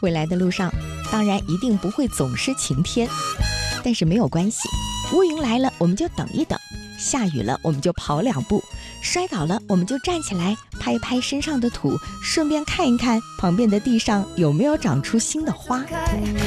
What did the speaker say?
回来的路上，当然一定不会总是晴天，但是没有关系，乌云来了我们就等一等，下雨了我们就跑2步，摔倒了我们就站起来拍拍身上的土，顺便看一看旁边的地上有没有长出新的花。